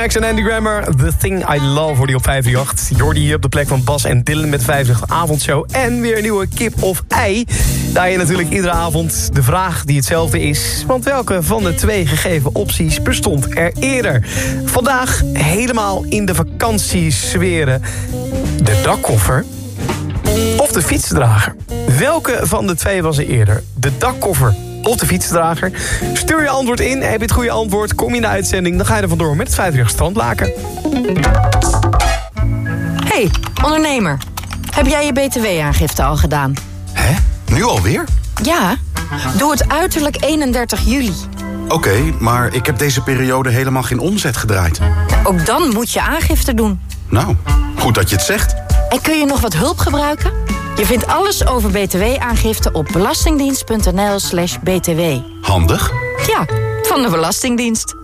Max en Andy Grammer, The Thing I Love, hoor die op 538. Jordi hier op de plek van Bas en Dylan met 50 avondshow. En weer een nieuwe kip of ei. Daar je natuurlijk iedere avond de vraag die hetzelfde is. Want welke van de 2 gegeven opties bestond er eerder? Vandaag helemaal in de vakantiesferen. De dakkoffer of de fietsdrager? Welke van de 2 was er eerder? De dakkoffer of de fietsdrager? Stuur je antwoord in. Heb je het goede antwoord, kom je in de uitzending. Dan ga je er vandoor met het 50 strandlaken. Hey, ondernemer. Heb jij je btw-aangifte al gedaan? Hè? Nu alweer? Ja, doe het uiterlijk 31 juli. Oké, maar ik heb deze periode helemaal geen omzet gedraaid. Ook dan moet je aangifte doen. Nou, goed dat je het zegt. En kun je nog wat hulp gebruiken? Je vindt alles over btw-aangifte op belastingdienst.nl/btw. Handig. Ja, van de Belastingdienst.